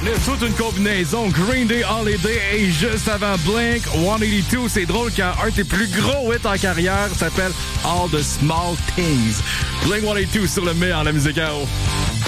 Toute une combinaison Green Day Holiday et juste avant Blink 182. C'est drôle car un des plus gros hits en carrière s'appelle All the Small Things. Blink 182 sur le meilleur, la musique à eau.